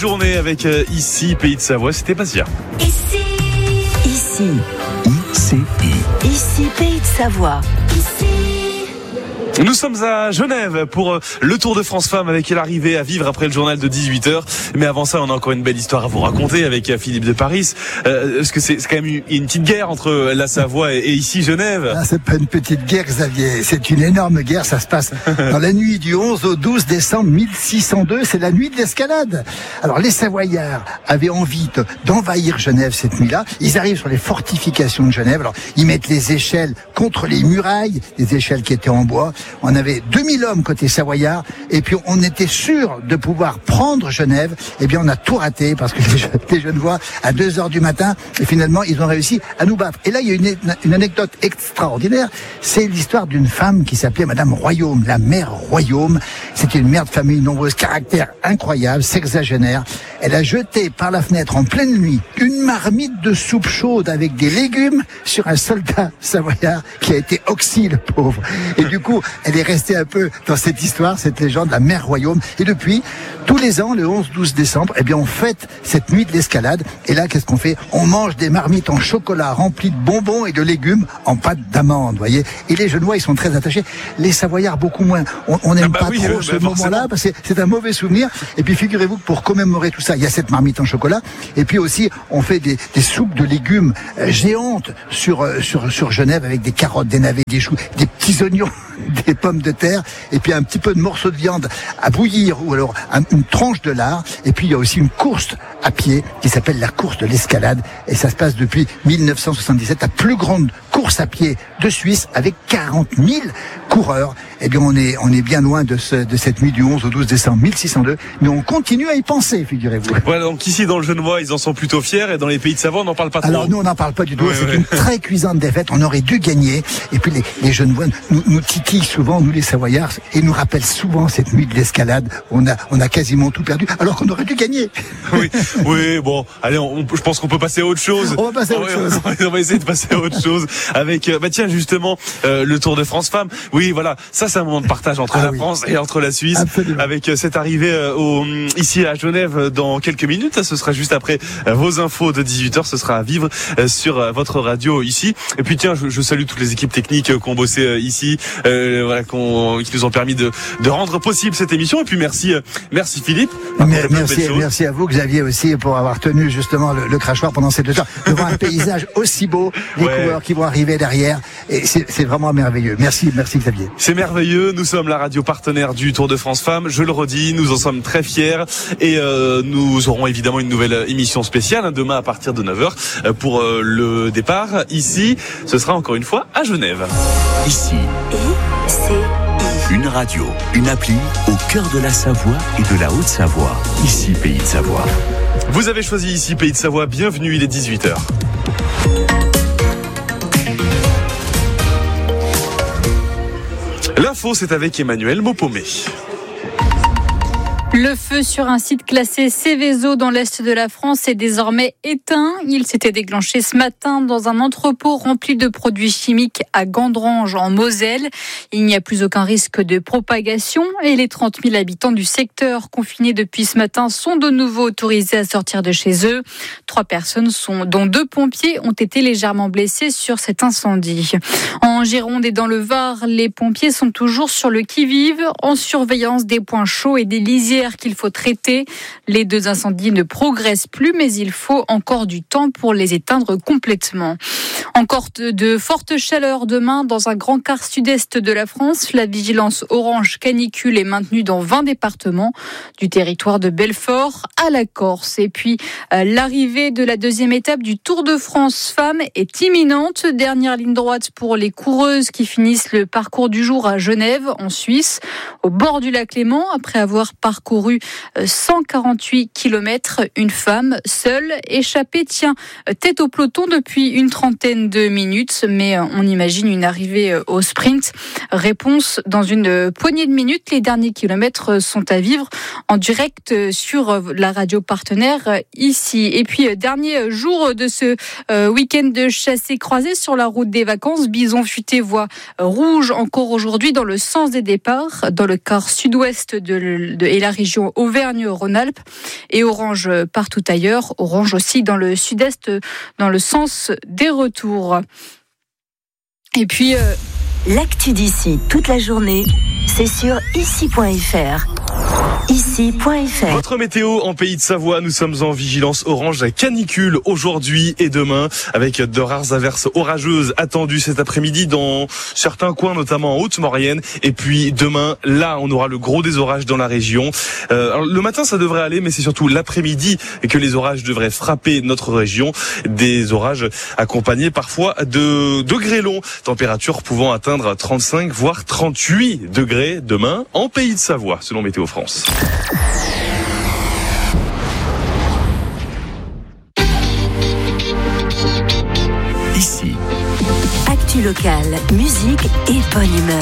journée avec ici, Pays de Savoie, c'était Basia. Ici, Pays de Savoie. Ici. Nous sommes à Genève pour le Tour de France Femmes avec l'arrivée à vivre après le journal de 18h. Mais avant ça, on a encore une belle histoire à vous raconter avec Philippe de Paris. Parce que c'est quand même une petite guerre entre la Savoie et ici Genève. Ah, c'est pas une petite guerre, Xavier. C'est une énorme guerre. Ça se passe dans la nuit du 11 au 12 décembre 1602. C'est la nuit de l'escalade. Alors, les Savoyards avaient envie d'envahir Genève cette nuit-là. Ils arrivent sur les fortifications de Genève. Alors, ils mettent les échelles contre les murailles, des échelles qui étaient en bois. On avait 2000 hommes côté savoyard et puis on était sûr de pouvoir prendre Genève. Eh bien, on a tout raté parce que les Genevois, à 2h du matin, et finalement, ils ont réussi à nous battre. Et là, il y a une anecdote extraordinaire. C'est l'histoire d'une femme qui s'appelait Madame Royaume, la mère Royaume. C'était une mère de famille nombreuse, caractère incroyable, sexagénaire. Elle a jeté par la fenêtre en pleine nuit une marmite de soupe chaude avec des légumes sur un soldat savoyard qui a été oxy, le pauvre. Et du coup, elle est restée un peu dans cette histoire, cette légende, la mère Royaume. Et depuis, tous les ans, le 11-12 décembre, eh bien, on fête cette nuit de l'escalade. Et là, qu'est-ce qu'on fait? On mange des marmites en chocolat remplies de bonbons et de légumes en pâte d'amande, voyez. Et les Genevois, ils sont très attachés. Les Savoyards, beaucoup moins. On n'aime pas trop ce moment-là, parce que c'est un mauvais souvenir. Et puis, figurez-vous que pour commémorer tout ça, il y a cette marmite en chocolat. Et puis aussi, on fait des soupes de légumes géantes sur Genève avec des carottes, des navets, des choux, des petits oignons, des pommes de terre, et puis un petit peu de morceaux de viande à bouillir, ou alors une tranche de lard. Et puis il y a aussi une course à pied qui s'appelle la course de l'escalade, et ça se passe depuis 1977, la plus grande course à pied de Suisse avec 40 000 coureurs. Eh bien, on est bien loin de cette nuit du 11 au 12 décembre 1602, mais on continue à y penser, figurez-vous. Voilà, donc ici dans le Genevois, ils en sont plutôt fiers, et dans les Pays de Savoie, on n'en parle pas trop. Alors nous, on n'en parle pas du tout. C'est une très cuisante défaite. On aurait dû gagner. Et puis les Genevois nous titillent souvent, nous les Savoyards, et nous rappellent souvent cette nuit de l'escalade. On a quasiment tout perdu, alors qu'on aurait dû gagner. Oui, bon, allez, je pense qu'on peut passer à autre chose. On va passer à autre chose. On va essayer de passer à autre chose avec, tiens, justement, le Tour de France Femmes. Oui, voilà, ça c'est un moment de partage entre la France et entre la Suisse. Absolument. Avec cette arrivée ici à Genève dans quelques minutes. Ce sera juste après vos infos de 18h. Ce sera à vivre sur votre radio ici. Et puis tiens, je salue toutes les équipes techniques qui ont bossé ici, qui nous ont permis de rendre possible cette émission. Et puis merci Philippe. Merci à vous, Xavier, aussi, pour avoir tenu justement le crachoir pendant ces 2 heures devant un paysage aussi beau, des coureurs qui vont arriver derrière. Et c'est vraiment merveilleux. Merci Xavier. C'est merveilleux. Nous sommes la radio partenaire du Tour de France Femmes. Je le redis, nous en sommes très fiers. Et nous aurons évidemment une nouvelle émission spéciale demain à partir de 9h pour le départ. Ici, ce sera encore une fois à Genève. Ici, une radio, une appli au cœur de la Savoie et de la Haute-Savoie. Ici, Pays de Savoie. Vous avez choisi ici Pays de Savoie. Bienvenue, il est 18h. L'info, c'est avec Emmanuel Mopomé. Le feu sur un site classé Céveso dans l'est de la France est désormais éteint. Il s'était déclenché ce matin dans un entrepôt rempli de produits chimiques à Gandrange en Moselle. Il n'y a plus aucun risque de propagation et les 30 000 habitants du secteur confinés depuis ce matin sont de nouveau autorisés à sortir de chez eux. 3 personnes, dont 2 pompiers, ont été légèrement blessés sur cet incendie. En Gironde et dans le Var, les pompiers sont toujours sur le qui-vive, en surveillance des points chauds et des lisières qu'il faut traiter. Les 2 incendies ne progressent plus, mais il faut encore du temps pour les éteindre complètement. Encore de fortes chaleurs demain dans un grand quart sud-est de la France. La vigilance orange canicule est maintenue dans 20 départements, du territoire de Belfort à la Corse. Et puis, l'arrivée de la 2e étape du Tour de France Femmes est imminente. Dernière ligne droite pour les coureuses qui finissent le parcours du jour à Genève, en Suisse, au bord du lac Léman, après avoir parcouru 148 km. Une femme seule, échappée, tient tête au peloton depuis une trentaine de minutes, mais on imagine une arrivée au sprint. Réponse dans une poignée de minutes. Les derniers kilomètres sont à vivre en direct sur la radio partenaire ici. Et puis, dernier jour de ce week-end de chassé-croisé sur la route des vacances. Bison futé voie rouge encore aujourd'hui dans le sens des départs, dans le quart sud-ouest et la région Auvergne-Rhône-Alpes. et orange partout ailleurs. Orange aussi dans le sud-est, dans le sens des retours. Et puis... L'actu d'ici toute la journée, c'est sur ici.fr. Ici.fr. Votre météo en Pays de Savoie, nous sommes en vigilance orange à canicule aujourd'hui et demain, avec de rares averses orageuses attendues cet après-midi dans certains coins, notamment en Haute-Maurienne. Et puis demain, là, on aura le gros des orages dans la région. Alors, le matin, ça devrait aller, mais c'est surtout l'après-midi que les orages devraient frapper notre région. Des orages accompagnés parfois de grêlons, température pouvant atteindre 35 voire 38 degrés demain en Pays de Savoie, selon Météo France. Ici. Actu locale, musique et bonne humeur.